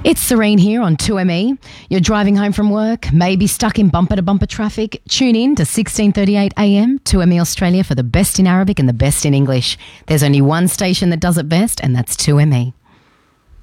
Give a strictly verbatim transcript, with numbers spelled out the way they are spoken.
It's Serene here on two M E. You're driving home from work, maybe stuck in bumper-to-bumper traffic. Tune in to sixteen thirty-eight a m, two M E Australia for the best in Arabic and the best in English. There's only one station that does it best, and that's two M E.